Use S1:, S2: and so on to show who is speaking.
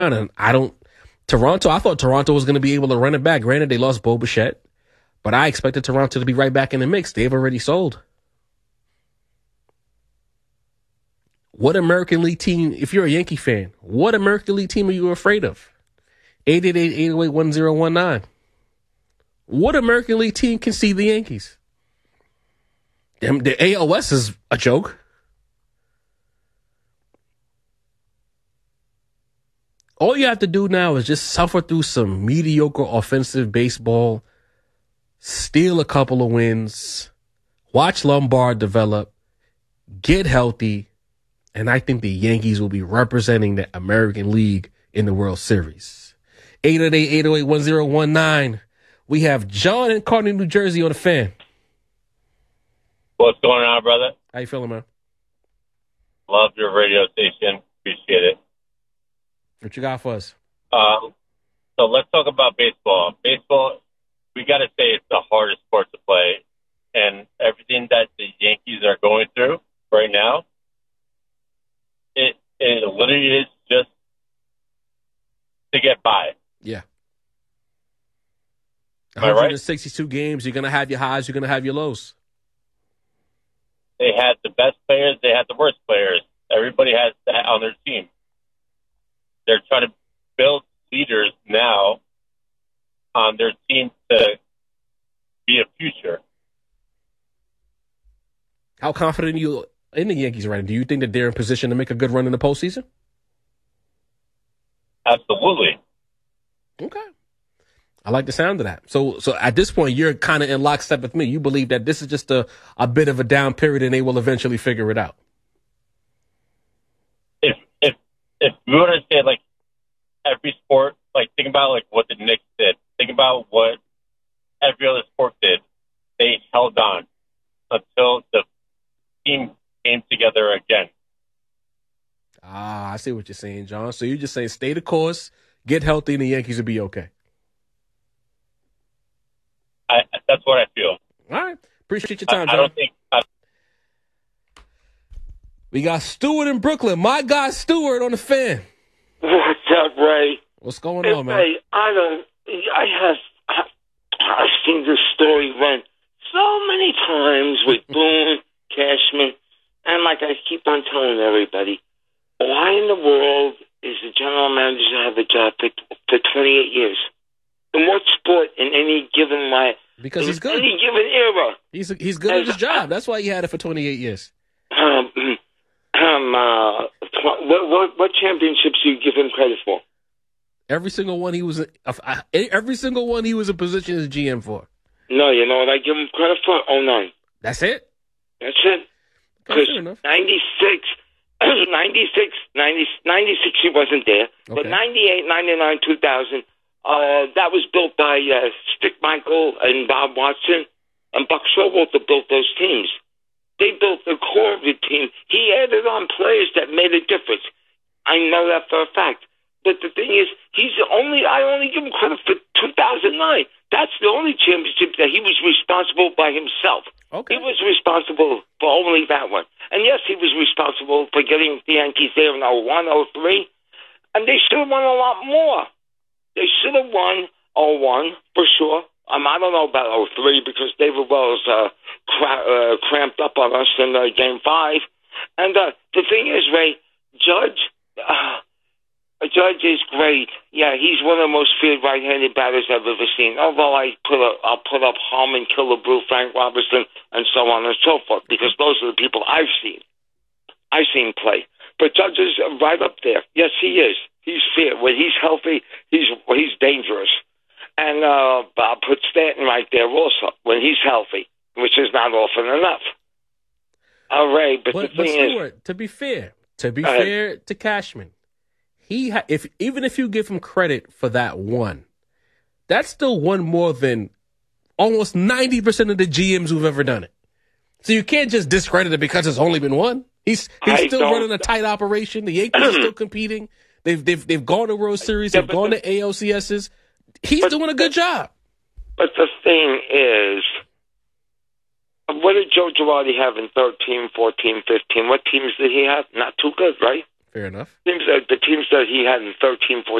S1: And I don't. Toronto, I thought Toronto was going to be able to run it back. Granted, they lost Bo Bichette, but I expected Toronto to be right back in the mix. They've already sold. What American League team, if you're a Yankee fan, what American League team are you afraid of? 888-808-1019. What American League team can see the Yankees? The AL West is a joke. All you have to do now is just suffer through some mediocre offensive baseball, steal a couple of wins, watch Lombard develop, get healthy, and I think the Yankees will be representing the American League in the World Series. 888-808-1019. We have John in Kearney, New Jersey on the Fan.
S2: What's going on, brother?
S1: How you feeling, man?
S2: Love your radio station. Appreciate it.
S1: What you got for us?
S2: So let's talk about baseball. Baseball, we got to say it's the hardest sport to play. And everything that the Yankees are going through right now, it literally is just to get by.
S1: Yeah.
S2: Am I right?
S1: 162 games, you're going to have your highs, you're going to have your lows.
S2: They had the best players, they had the worst players. Everybody has that on their team. They're trying to build leaders now on their team to be a future.
S1: How confident are you in the Yankees right now? Do you think that they're in position to make a good run in the postseason?
S2: Absolutely.
S1: Okay. I like the sound of that. So at this point, you're kind of in lockstep with me. You believe that this is just a bit of a down period and they will eventually figure it out.
S2: If we were to say, like, every sport, like, think about, like, what the Knicks did. Think about what every other sport did. They held on until the team came together again.
S1: I see what you're saying, John. So you're just saying stay the course, get healthy, and the Yankees will be okay.
S2: That's what I feel.
S1: All right. Appreciate your time, John.
S2: I don't think...
S1: We got Stewart in Brooklyn. My guy Stewart on the Fan.
S3: What's up, Ray?
S1: What's going on, man?
S3: Ray, I've seen this story run so many times with Boone, Cashman, and like I keep on telling everybody, why in the world is the general manager have a job for 28 years? In what sport, in any given life?
S1: Because he's good.
S3: In any given era.
S1: He's good at his job. That's why he had it for 28 years.
S3: What championships do you give him credit for?
S1: Every single one he was in position as GM for.
S3: No, you know what I give him credit for? 09.
S1: That's it?
S3: That's it. Because 96 he wasn't there. Okay. But 98, 99, 2000, that was built by Stick Michael and Bob Watson, and Buck Showalter built those teams. They built the core of the team. He added on players that made a difference. I know that for a fact. But the thing is, I only give him credit for 2009. That's the only championship that he was responsible by himself.
S1: Okay.
S3: He was responsible for only that one. And yes, he was responsible for getting the Yankees there in 01, 03. And they should have won a lot more. They should have won 01 for sure. I don't know about 03 because David Wells cramped up on us in Game 5. And the thing is, Ray, Judge is great. Yeah, he's one of the most feared right-handed batters I've ever seen. Although I'll put up Harmon, Killebrew, Frank Robertson, and so on and so forth because those are the people I've seen play. But Judge is right up there. Yes, he is. He's feared. When he's healthy, he's dangerous. And Bob put Stanton right there also when he's healthy, which is not often enough. All right, but the thing
S1: Stuart, is, to be fair to Cashman, even if you give him credit for that one, that's still one more than almost 90% of the GMs who've ever done it. So you can't just discredit it because it's only been one. He's still running a tight operation. The Yankees are still competing. They've gone to World Series. They've gone to ALCSs. He's doing a good job.
S3: But the thing is, what did Joe Girardi have in 13, 14, 15? What teams did he have? Not too good, right?
S1: Fair enough.
S3: The teams that he had in 13, 14,